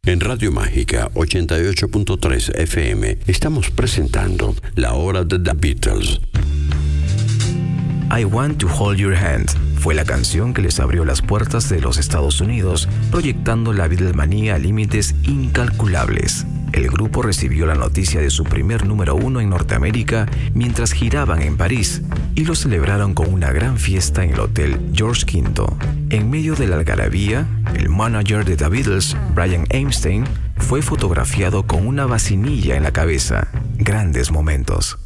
En Radio Mágica 88.3 FM estamos presentando La Hora de The Beatles. I Want to Hold Your Hand fue la canción que les abrió las puertas de los Estados Unidos, proyectando la Beatlemanía a límites incalculables. El grupo recibió la noticia de su primer número 1 en Norteamérica mientras giraban en París y lo celebraron con una gran fiesta en el Hotel George V. En medio de la algarabía, el manager de The Beatles, Brian Epstein, fue fotografiado con una vacinilla en la cabeza. Grandes momentos.